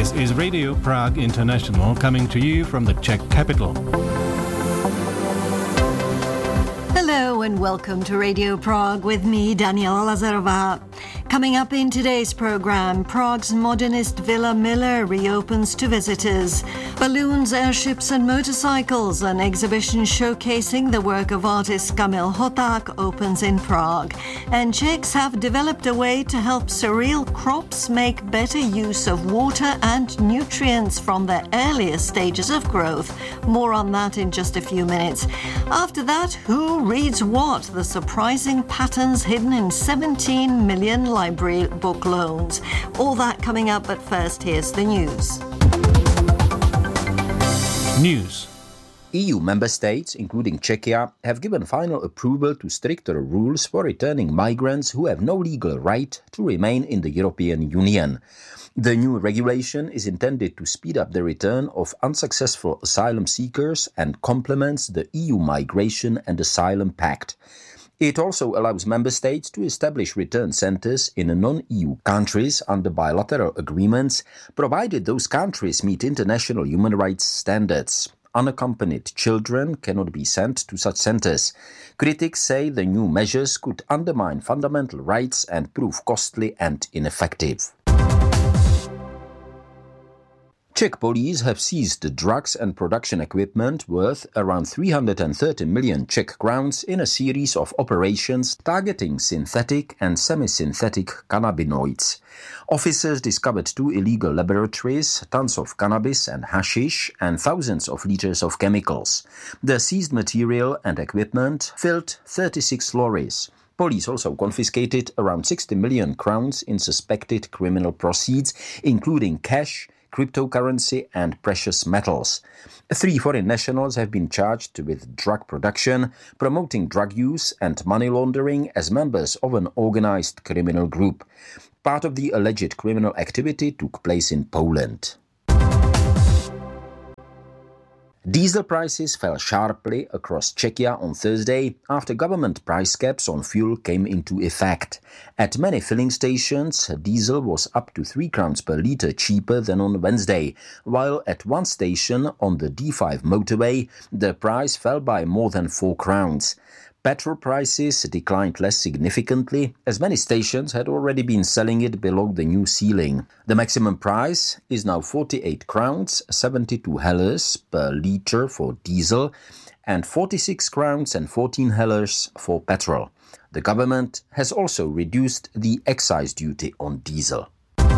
This is Radio Prague International coming to you from the Czech capital. Hello and welcome to Radio Prague with me, Daniela Lazarová. Coming up in today's programme, Prague's modernist Villa Miller reopens to visitors. Balloons, airships and motorcycles, an exhibition showcasing the work of artist Kamil Hoták opens in Prague. And Czechs have developed a way to help cereal crops make better use of water and nutrients from their earliest stages of growth. More on that in just a few minutes. After that, who reads what? The surprising patterns hidden in 17 million library book loans. All that coming up, but first here's the news. News. EU member states, including Czechia, have given final approval to stricter rules for returning migrants who have no legal right to remain in the European Union. The new regulation is intended to speed up the return of unsuccessful asylum seekers and complements the EU Migration and Asylum Pact. It also allows member states to establish return centres in non-EU countries under bilateral agreements, provided those countries meet international human rights standards. Unaccompanied children cannot be sent to such centres. Critics say the new measures could undermine fundamental rights and prove costly and ineffective. Czech police have seized drugs and production equipment worth around 330 million Czech crowns in a series of operations targeting synthetic and semi-synthetic cannabinoids. Officers discovered 2 illegal laboratories, tons of cannabis and hashish, and thousands of liters of chemicals. The seized material and equipment filled 36 lorries. Police also confiscated around 60 million crowns in suspected criminal proceeds, including cash, cryptocurrency and precious metals. 3 foreign nationals have been charged with drug production, promoting drug use and money laundering as members of an organized criminal group. Part of the alleged criminal activity took place in Poland. Diesel prices fell sharply across Czechia on Thursday after government price caps on fuel came into effect. At many filling stations, diesel was up to 3 crowns per litre cheaper than on Wednesday, while at one station on the D5 motorway, the price fell by more than 4 crowns. Petrol prices declined less significantly, as many stations had already been selling it below the new ceiling. The maximum price is now 48 crowns, 72 hellers per litre for diesel, and 46 crowns and 14 hellers for petrol. The government has also reduced the excise duty on diesel.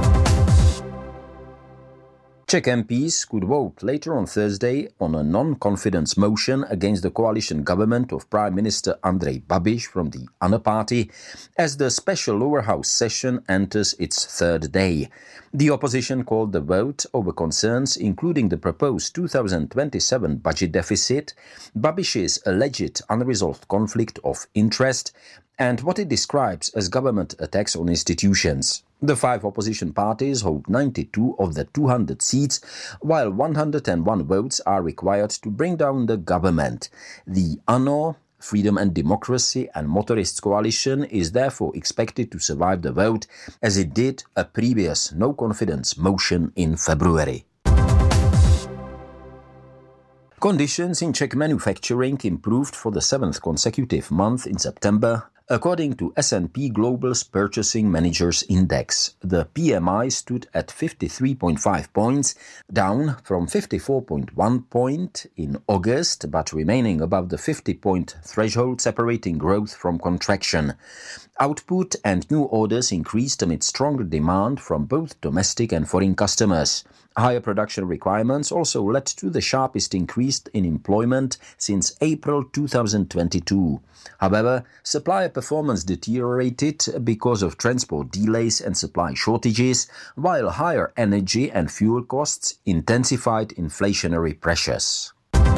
Czech MPs could vote later on Thursday on a non-confidence motion against the coalition government of Prime Minister Andrej Babiš from the ANO party as the special lower house session enters its 3rd day. The opposition called the vote over concerns including the proposed 2027 budget deficit, Babiš's alleged unresolved conflict of interest, and what it describes as government attacks on institutions. The 5 opposition parties hold 92 of the 200 seats, while 101 votes are required to bring down the government. The ANO, Freedom and Democracy and Motorists coalition is therefore expected to survive the vote, as it did a previous no-confidence motion in February. Conditions in Czech manufacturing improved for the 7th consecutive month in September, according to S&P Global's Purchasing Managers Index. The PMI stood at 53.5 points, down from 54.1 point in August, but remaining above the 50-point threshold separating growth from contraction. Output and new orders increased amid stronger demand from both domestic and foreign customers. Higher production requirements also led to the sharpest increase in employment since April 2022. However, supplier performance deteriorated because of transport delays and supply shortages, while higher energy and fuel costs intensified inflationary pressures.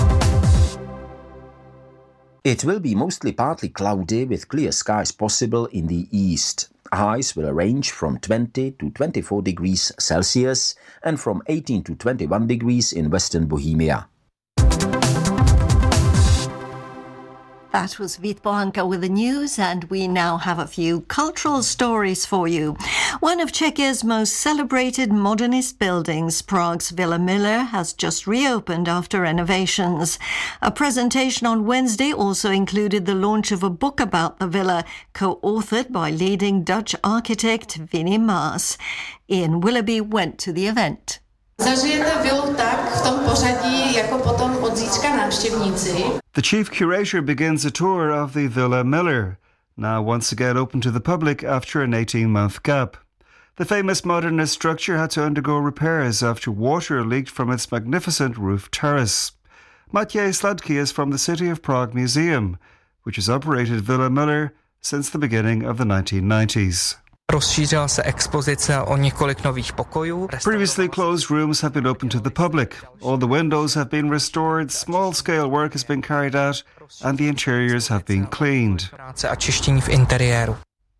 It will be mostly partly cloudy with clear skies possible in the east. Highs will range from 20 to 24 degrees Celsius and from 18 to 21 degrees in western Bohemia. That was Vít Pohanka with the news, and we now have a few cultural stories for you. One of Czechia's most celebrated modernist buildings, Prague's Villa Miller, has just reopened after renovations. A presentation on Wednesday also included the launch of a book about the villa, co-authored by leading Dutch architect Winnie Maas. Ian Willoughby went to the event. Zažijete vilu tak v tom pořadí, jako potom od zítřka návštěvníci. The chief curator begins a tour of the Villa Miller, now once again open to the public after an 18-month gap. The famous modernist structure had to undergo repairs after water leaked from its magnificent roof terrace. Maciej Sladky is from the City of Prague Museum, which has operated Villa Miller since the beginning of the 1990s. Rozšířila se expozice o několik nových pokojů. Previously closed rooms have been opened to the public. All the windows have been restored, small-scale work has been carried out, and the interiors have been cleaned. Práce a čištění v interiéru.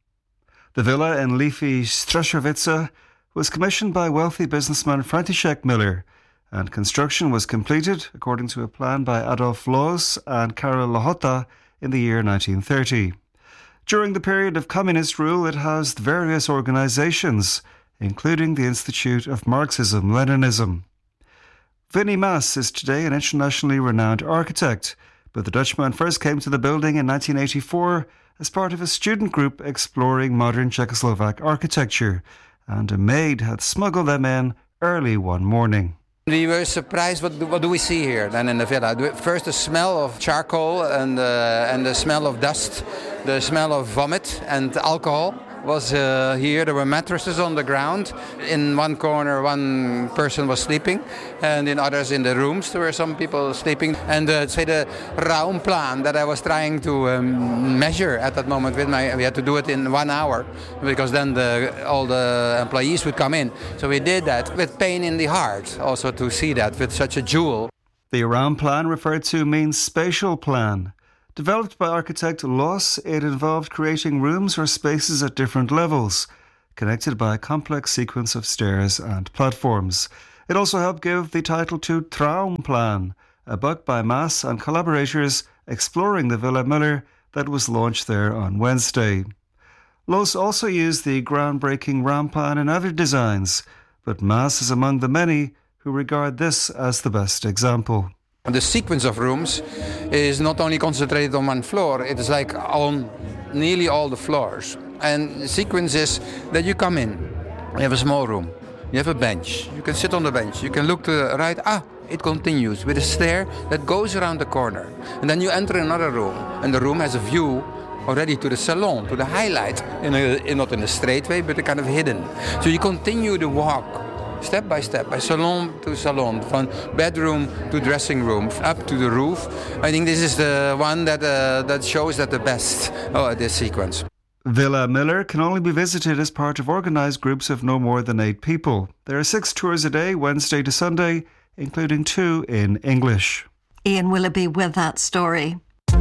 The villa in Leafy Straszowice was commissioned by wealthy businessman František Miller, and construction was completed according to a plan by Adolf Loos and Karel Lhota in the year 1930. During the period of communist rule, it housed various organizations, including the Institute of Marxism-Leninism. Winnie Maas is today an internationally renowned architect, but the Dutchman first came to the building in 1984 as part of a student group exploring modern Czechoslovak architecture, and a maid had smuggled them in early one morning. We were surprised. What do we see here then in the villa? First, the smell of charcoal and the smell of dust, the smell of vomit and alcohol was here. There were mattresses on the ground. In one corner, one person was sleeping, and in others in the rooms there were some people sleeping. And the Raumplan that I was trying to measure at that moment we had to do it in 1 hour because then all the employees would come in. So we did that with pain in the heart, also to see that with such a jewel. The Raumplan referred to means spatial plan. Developed by architect Loos, it involved creating rooms or spaces at different levels, connected by a complex sequence of stairs and platforms. It also helped give the title to Traumplan, a book by Maas and collaborators exploring the Villa Miller that was launched there on Wednesday. Loos also used the groundbreaking Raumplan in other designs, but Maas is among the many who regard this as the best example. The sequence of rooms is not only concentrated on one floor, it is like on nearly all the floors. And the sequence is that you come in, you have a small room, you have a bench, you can sit on the bench, you can look to the right, it continues with a stair that goes around the corner. And then you enter another room, and the room has a view already to the salon, to the highlight, not in a straight way, but a kind of hidden. So you continue the walk, step by step, by salon to salon, from bedroom to dressing room, up to the roof. I think this is the one that shows that the best this sequence. Villa Miller can only be visited as part of organised groups of no more than 8 people. There are 6 tours a day, Wednesday to Sunday, including 2 in English. Ian Willoughby with that story.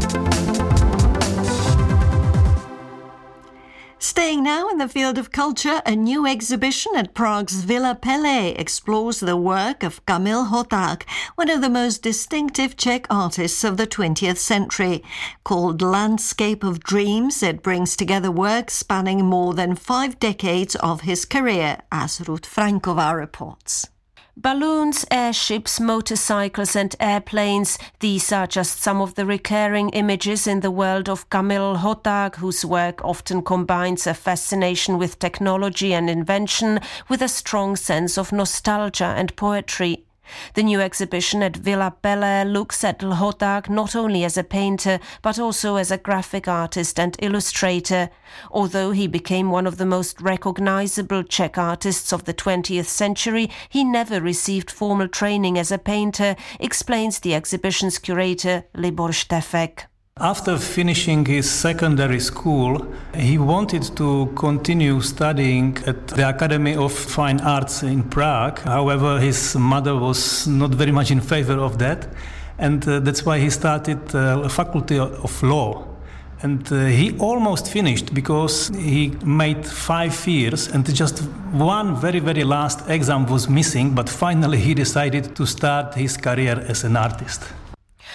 Staying now in the field of culture, a new exhibition at Prague's Villa Pele explores the work of Kamil Hoták, one of the most distinctive Czech artists of the 20th century. Called Landscape of Dreams, it brings together work spanning more than 5 decades of his career, as Ruth Franková reports. Balloons, airships, motorcycles and airplanes, these are just some of the recurring images in the world of Kamil Hoták, whose work often combines a fascination with technology and invention with a strong sense of nostalgia and poetry. The new exhibition at Villa Pele looks at Hoták not only as a painter but also as a graphic artist and illustrator. Although he became one of the most recognizable Czech artists of the 20th century, he never received formal training as a painter, explains the exhibition's curator Libor Štefek. After finishing his secondary school, he wanted to continue studying at the Academy of Fine Arts in Prague. However, his mother was not very much in favor of that, and that's why he started a faculty of law. And he almost finished because he made 5 years and just one very last exam was missing, but finally he decided to start his career as an artist.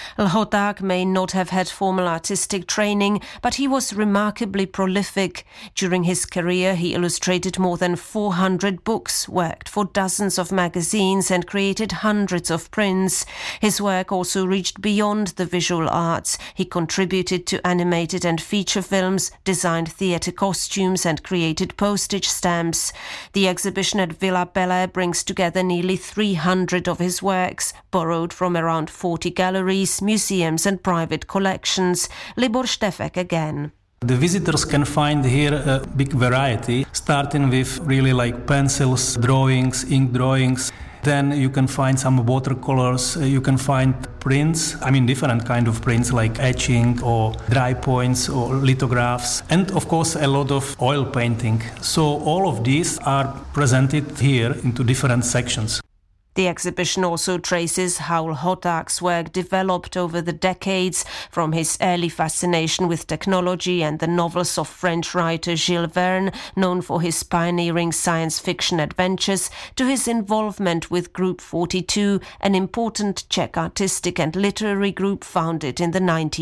Lhotak may not have had formal artistic training, but he was remarkably prolific. During his career, he illustrated more than 400 books, worked for dozens of magazines and created hundreds of prints. His work also reached beyond the visual arts. He contributed to animated and feature films, designed theatre costumes and created postage stamps. The exhibition at Villa Belle brings together nearly 300 of his works, borrowed from around 40 galleries, museums and private collections. Libor Štefek again. The visitors can find here a big variety, starting with really like pencils, drawings, ink drawings. Then you can find some watercolors, you can find prints, different kind of prints like etching or dry points or lithographs, and of course a lot of oil painting. So all of these are presented here into different sections. The exhibition also traces how Lhotak's work developed over the decades, from his early fascination with technology and the novels of French writer Jules Verne, known for his pioneering science fiction adventures, to his involvement with Group 42, an important Czech artistic and literary group founded in the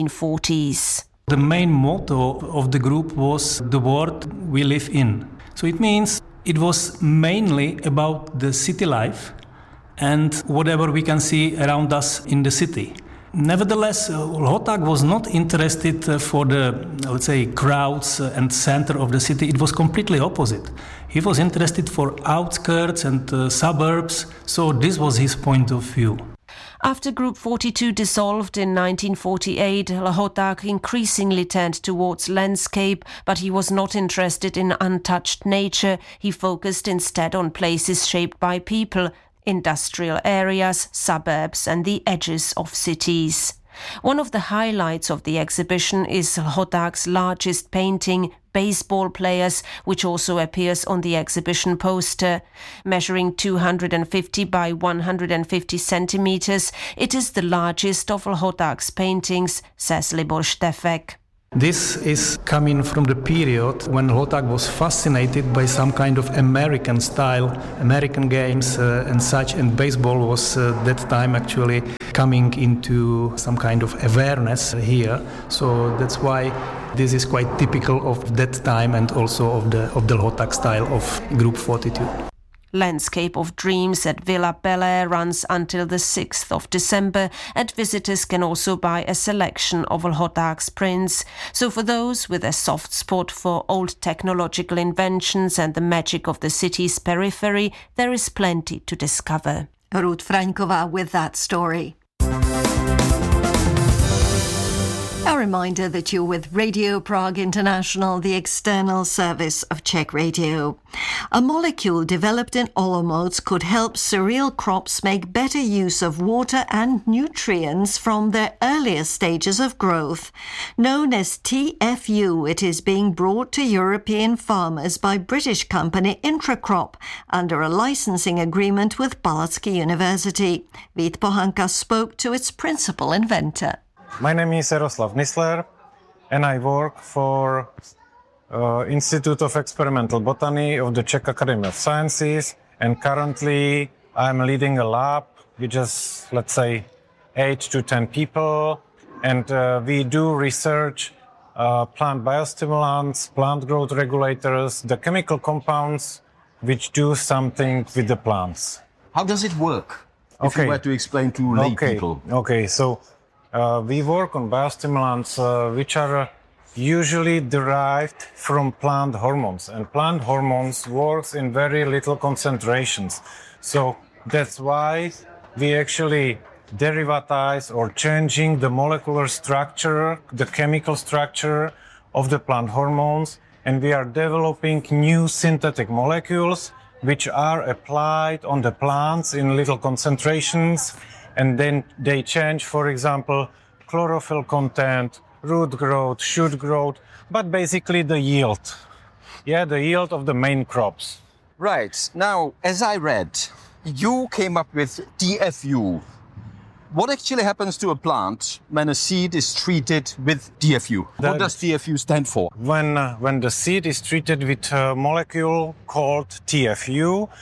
1940s. The main motto of the group was the world we live in. So it means it was mainly about the city life and whatever we can see around us in the city. Nevertheless, Lhotak was not interested for the, let's say, crowds and center of the city. It was completely opposite. He was interested for outskirts and suburbs, so this was his point of view. After Group 42 dissolved in 1948, Lhotak increasingly turned towards landscape, but he was not interested in untouched nature. He focused instead on places shaped by people, industrial areas, suburbs and the edges of cities. One of the highlights of the exhibition is Lhotak's largest painting, Baseball Players, which also appears on the exhibition poster. Measuring 250 by 150 centimeters, it is the largest of Lhotak's paintings, says Libor Štefek. This is coming from the period when Lhotak was fascinated by some kind of American style, American games and such, and baseball was that time actually coming into some kind of awareness here. So that's why this is quite typical of that time and also of the Lhotak style of Group 42. Landscape of Dreams at Villa Belle runs until the 6th of December, and visitors can also buy a selection of Lhotak's prints. So for those with a soft spot for old technological inventions and the magic of the city's periphery, there is plenty to discover. Ruth Fraňková with that story. A reminder that you're with Radio Prague International, the external service of Czech Radio. A molecule developed in Olomouc could help cereal crops make better use of water and nutrients from their earlier stages of growth. Known as TFU, it is being brought to European farmers by British company Intracrop under a licensing agreement with Palacký University. Vít Pohanka spoke to its principal inventor. My name is Jaroslav Nisler and I work for Institute of Experimental Botany of the Czech Academy of Sciences, and currently I'm leading a lab with just, let's say, 8 to 10 people, and we do research plant biostimulants, plant growth regulators, the chemical compounds which do something with the plants. How does it work? If you were to explain to lay people. So we work on biostimulants which are usually derived from plant hormones, and plant hormones works in very little concentrations. So that's why we actually derivatize or changing the molecular structure, the chemical structure of the plant hormones, and we are developing new synthetic molecules which are applied on the plants in little concentrations, and then they change, for example, chlorophyll content, root growth, shoot growth, but basically the yield. The yield of the main crops. Right. Now, as I read, you came up with TFU. What actually happens to a plant when a seed is treated with TFU? What does TFU stand for? When the seed is treated with a molecule called TFU,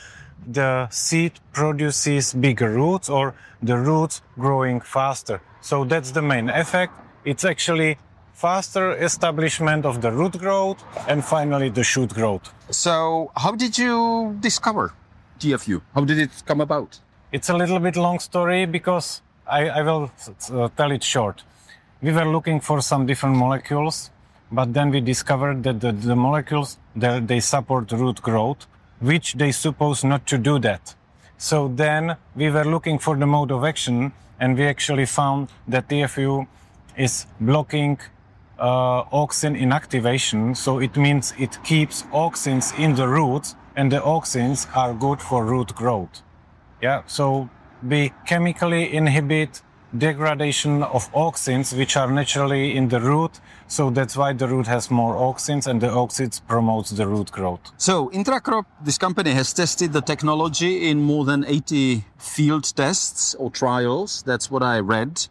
the seed produces bigger roots or the roots growing faster. So that's the main effect. It's actually faster establishment of the root growth and finally the shoot growth. So how did you discover TFU? How did it come about? It's a little bit long story because I will tell it short. We were looking for some different molecules, but then we discovered that the molecules, they support root growth, which they suppose not to do that. So then we were looking for the mode of action, and we actually found that TFU is blocking auxin inactivation. So it means it keeps auxins in the roots, and the auxins are good for root growth. Yeah, so we chemically inhibit degradation of auxins, which are naturally in the root. So that's why the root has more auxins, and the auxins promotes the root growth. So Intracrop, this company, has tested the technology in more than 80 field tests or trials. That's what I read.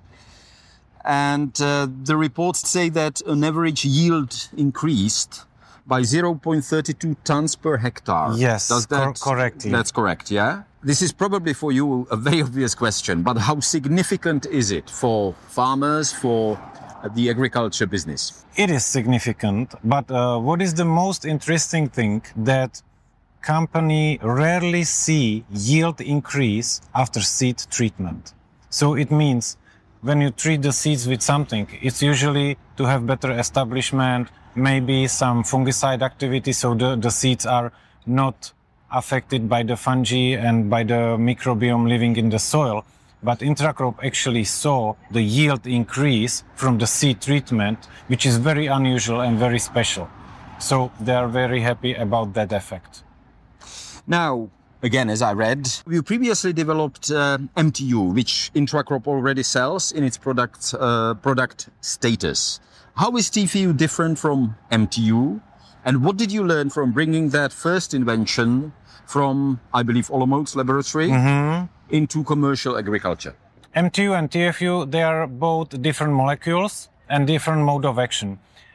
And the reports say that an average yield increased by 0.32 tons per hectare. Yes, correctly. That's correct, yeah? This is probably for you a very obvious question, but how significant is it for farmers, for the agriculture business? It is significant, but what is the most interesting thing that company rarely see yield increase after seed treatment. So it means when you treat the seeds with something, it's usually to have better establishment, maybe some fungicide activity, so the seeds are not affected by the fungi and by the microbiome living in the soil. But Intracrop actually saw the yield increase from the seed treatment, which is very unusual and very special. So they are very happy about that effect. Now, again, as I read, you previously developed MTU, which Intracrop already sells in its product status. How is TFU different from MTU? And what did you learn from bringing that first invention from, I believe, Olomouc Laboratory into commercial agriculture? MTU and TFU, they are both different molecules and different mode of action.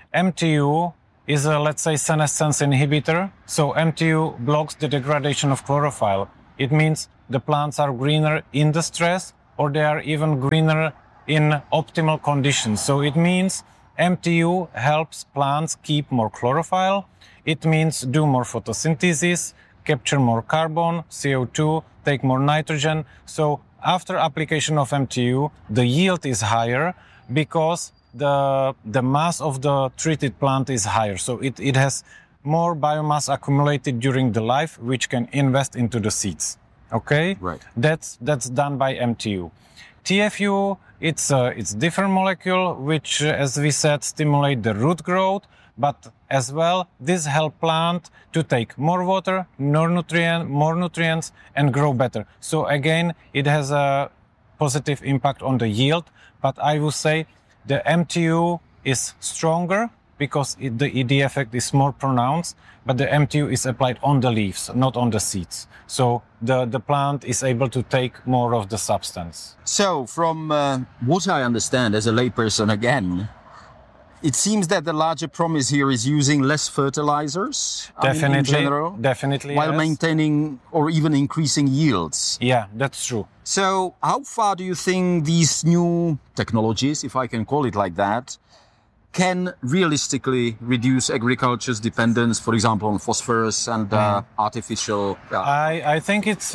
MTU is a, let's say, senescence inhibitor. So MTU blocks the degradation of chlorophyll. It means the plants are greener in the stress, or they are even greener in optimal conditions. So it means MTU helps plants keep more chlorophyll. It means do more photosynthesis, capture more carbon, CO2, take more nitrogen. So after application of MTU, the yield is higher because the mass of the treated plant is higher. So it has more biomass accumulated during the life, which can invest into the seeds. Okay? Right. That's done by MTU. TFU, it's different molecule, which, as we said, stimulate the root growth, but as well, this help plant to take more water, more nutrients, and grow better. So again, it has a positive impact on the yield, but I would say the MTU is stronger because the effect is more pronounced, but the MTU is applied on the leaves, not on the seeds. So the plant is able to take more of the substance. So from what I understand as a layperson again, it seems that the larger promise here is using less fertilizers in general, while maintaining or even increasing yields. Yeah, that's true. So how far do you think these new technologies, if I can call it like that, can realistically reduce agriculture's dependence, for example, on phosphorus and artificial... I think it's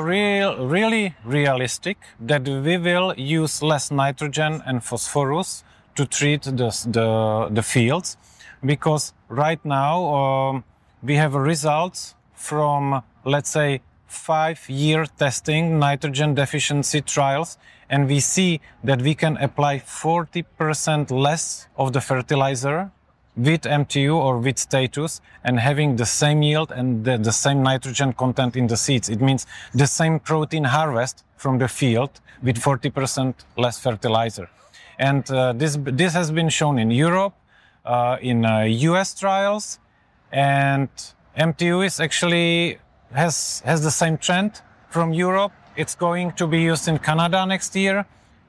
really realistic that we will use less nitrogen and phosphorus to treat the fields, because right now we have results from, let's say, 5-year testing nitrogen deficiency trials, and we see that we can apply 40% less of the fertilizer with MTU or with status and having the same yield and the same nitrogen content in the seeds. It means the same protein harvest from the field with 40% less fertilizer. And this has been shown in Europe, in US trials, and MTU is actually has the same trend from Europe. It's going to be used in Canada next year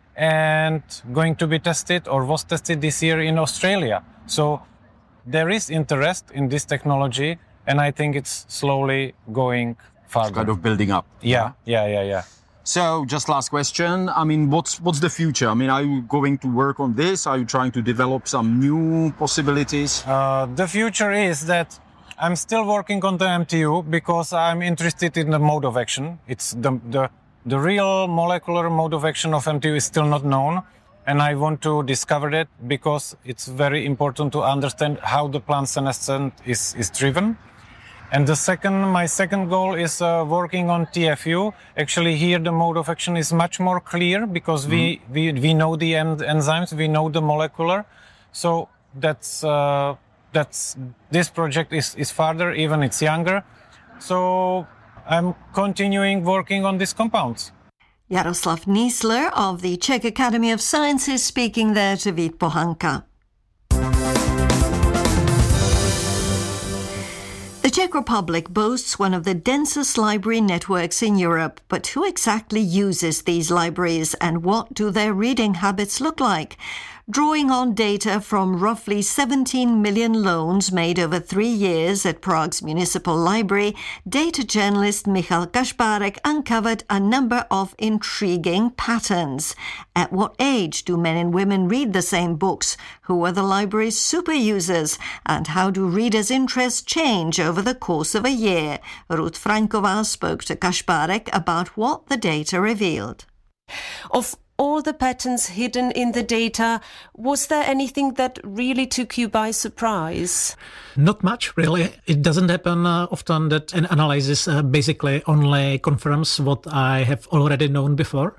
and going to be tested or was tested this year in Australia. So there is interest in this technology, and I think it's slowly going further. Kind of building up. Yeah. So, just last question. I mean, what's the future? I mean, are you going to work on this? Are you trying to develop some new possibilities? The future is that I'm still working on the MTU because I'm interested in the mode of action. It's the real molecular mode of action of MTU is still not known, and I want to discover that because it's very important to understand how the plant senescence is driven. And my second goal is working on TFU. Actually, here the mode of action is much more clear because we know the enzymes, we know the molecular. So that's this project is further, even it's younger. So I'm continuing working on these compounds. Jaroslav Niesler of the Czech Academy of Sciences speaking there to Vít Pohanka. The Czech Republic boasts one of the densest library networks in Europe, but who exactly uses these libraries and what do their reading habits look like? Drawing on data from roughly 17 million loans made over 3 years at Prague's Municipal Library, data journalist Michal Kašpárek uncovered a number of intriguing patterns. At what age do men and women read the same books? Who are the library's super users? And how do readers' interests change over the course of a year? Ruth Franková spoke to Kašpárek about what the data revealed. Of all the patterns hidden in the data, was there anything that really took you by surprise? Not much, really. It doesn't happen often that an analysis basically only confirms what I have already known before.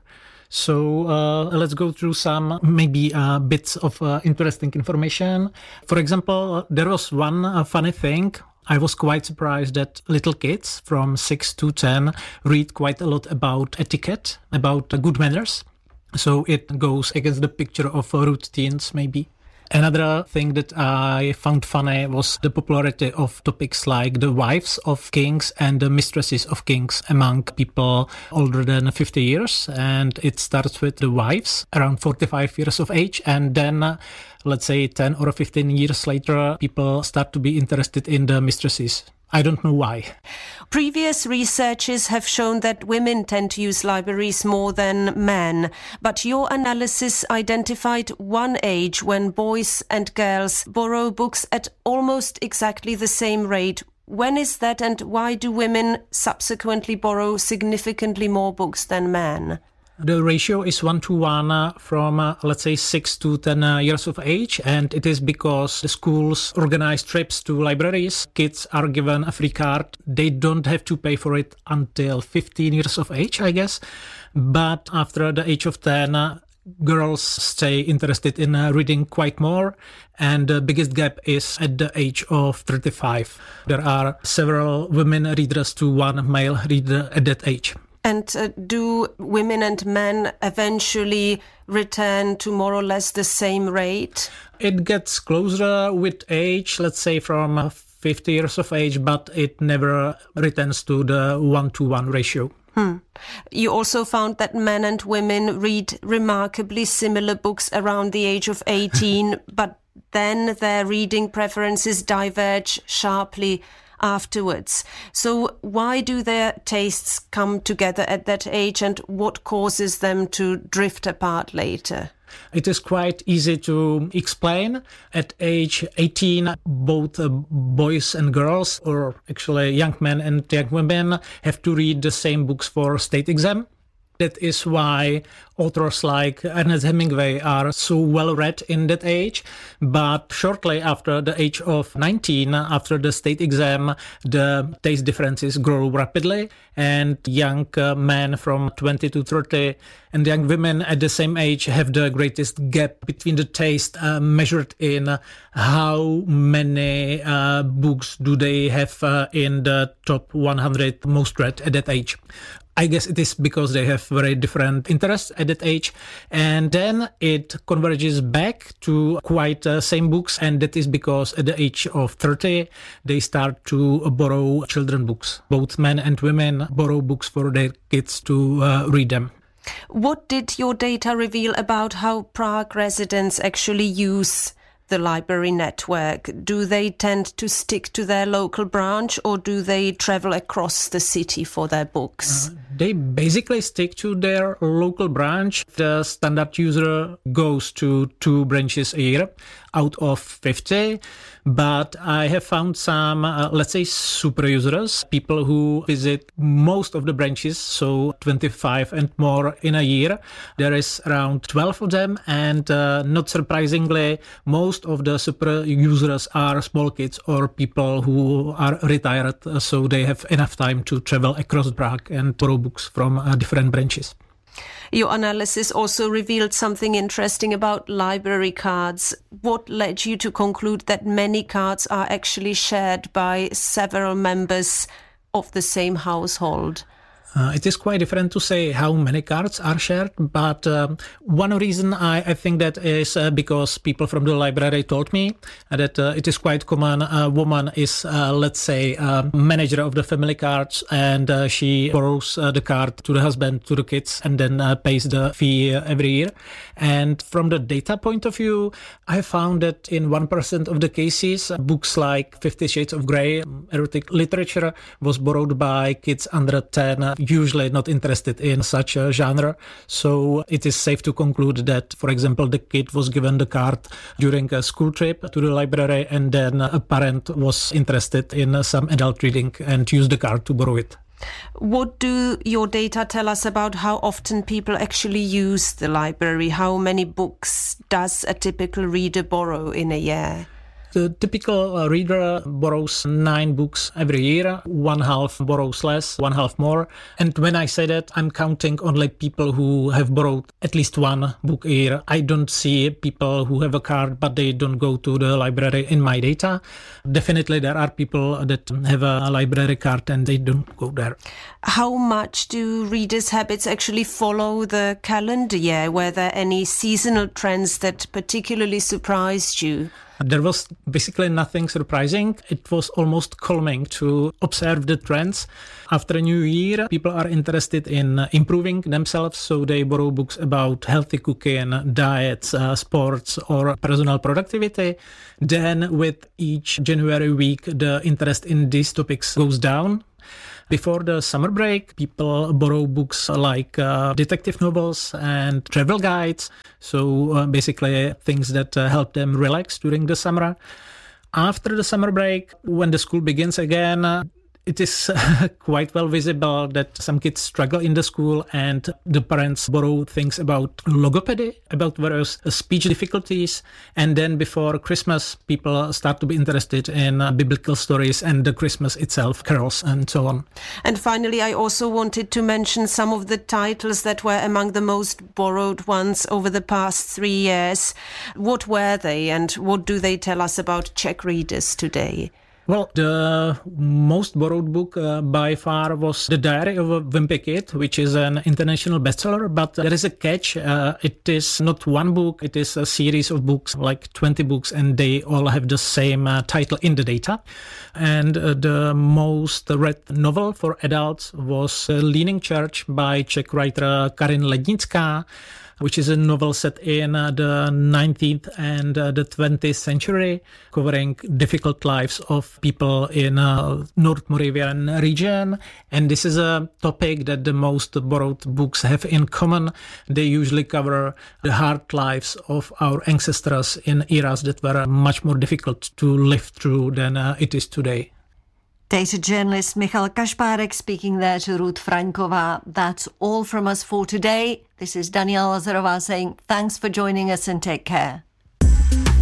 So let's go through some maybe bits of interesting information. For example, there was one funny thing. I was quite surprised that little kids from 6 to 10 read quite a lot about etiquette, about good manners. So it goes against the picture of rude teens, maybe. Another thing that I found funny was the popularity of topics like the wives of kings and the mistresses of kings among people older than 50 years. And it starts with the wives around 45 years of age. And then, let's say 10 or 15 years later, people start to be interested in the mistresses. I don't know why. Previous researches have shown that women tend to use libraries more than men, but your analysis identified one age when boys and girls borrow books at almost exactly the same rate. When is that, and why do women subsequently borrow significantly more books than men? The ratio is 1-to-1 from, let's say, 6 to 10 years of age, and it is because the schools organize trips to libraries. Kids are given a free card. They don't have to pay for it until 15 years of age, I guess. But after the age of 10, girls stay interested in reading quite more, and the biggest gap is at the age of 35. There are several women readers to one male reader at that age. And do women and men eventually return to more or less the same rate? It gets closer with age, let's say from 50 years of age, but it never returns to the 1-to-1 ratio. You also found that men and women read remarkably similar books around the age of 18, but then their reading preferences diverge sharply afterwards. So why do their tastes come together at that age, and what causes them to drift apart later? It is quite easy to explain. At age 18, both boys and girls, or actually young men and young women, have to read the same books for state exam. That is why authors like Ernest Hemingway are so well read in that age. But shortly after the age of 19, after the state exam, the taste differences grow rapidly, and young men from 20 to 30 and young women at the same age have the greatest gap between the taste measured in how many books do they have in the top 100 most read at that age. I guess it is because they have very different interests at that age, and then it converges back to quite same books, and that is because at the age of 30 they start to borrow children books. Both men and women borrow books for their kids to read them. What did your data reveal about how Prague residents actually use the library network? Do they tend to stick to their local branch or do they travel across the city for their books? They basically stick to their local branch. The standard user goes to 2 branches a year out of 50. But I have found some, let's say, super users, people who visit most of the branches, so 25 and more in a year. There is around 12 of them, and not surprisingly, most of the super users are small kids or people who are retired, so they have enough time to travel across Prague and borrow books from different branches. Your analysis also revealed something interesting about library cards. What led you to conclude that many cards are actually shared by several members of the same household? It is quite different to say how many cards are shared, but one reason I think that is because people from the library told me that it is quite common. A woman is, let's say, manager of the family cards, and she borrows the card to the husband, to the kids, and then pays the fee every year. And from the data point of view, I found that in 1% of the cases, books like 50 Shades of Grey, erotic literature, was borrowed by kids under 10, usually not interested in such a genre. So it is safe to conclude that, for example, the kid was given the card during a school trip to the library, and then a parent was interested in some adult reading and used the card to borrow it. What do your data tell us about how often people actually use the library? How many books does a typical reader borrow in a year? The typical reader borrows 9 books every year. 1/2 borrows less, 1/2 more. And when I say that, I'm counting only people who have borrowed at least 1 book a year. I don't see people who have a card, but they don't go to the library in my data. Definitely there are people that have a library card and they don't go there. How much do readers' habits actually follow the calendar year? Were there any seasonal trends that particularly surprised you? There was basically nothing surprising. It was almost calming to observe the trends. After a new year, people are interested in improving themselves, so they borrow books about healthy cooking, diets, sports, or personal productivity. Then with each January week, the interest in these topics goes down. Before the summer break, people borrow books like detective novels and travel guides. So basically things that help them relax during the summer. After the summer break, when the school begins again, it is quite well visible that some kids struggle in the school and the parents borrow things about logopedy, about various speech difficulties. And then before Christmas, people start to be interested in biblical stories and the Christmas itself, carols and so on. And finally, I also wanted to mention some of the titles that were among the most borrowed ones over the past 3 years. What were they and what do they tell us about Czech readers today? Well, the most borrowed book by far was The Diary of a Wimpy Kid, which is an international bestseller, but there is a catch. It is not one book, it is a series of books, like 20 books, and they all have the same title in the data. And the most read novel for adults was Leaning Church by Czech writer Karin Lednická, which is a novel set in the 19th and the 20th century, covering difficult lives of people in North Moravian region. And this is a topic that the most borrowed books have in common. They usually cover the hard lives of our ancestors in eras that were much more difficult to live through than it is today. Data journalist Michal Kašpárek speaking there to Ruth Franková. That's all from us for today. This is Daniela Lazarová saying thanks for joining us and take care.